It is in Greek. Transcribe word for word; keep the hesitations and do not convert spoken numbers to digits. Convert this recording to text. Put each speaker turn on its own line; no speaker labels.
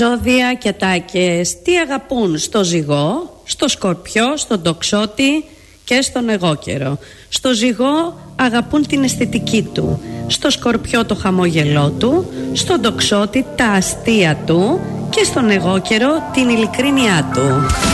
Ζώδια και ατάκες τι αγαπούν στο Ζυγό, στο Σκορπιό, στον Τοξότη και στον Αιγόκερο. Στο Ζυγό αγαπούν την αισθητική του, στο Σκορπιό το χαμόγελό του, στον Τοξότη τα αστεία του και στον Αιγόκερο την ειλικρίνειά του.